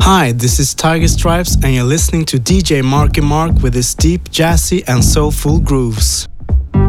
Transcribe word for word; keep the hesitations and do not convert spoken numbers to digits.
Hi, this is Tiger Stripes, and you're listening to D J Marky Mark with his deep, jazzy, and soulful grooves.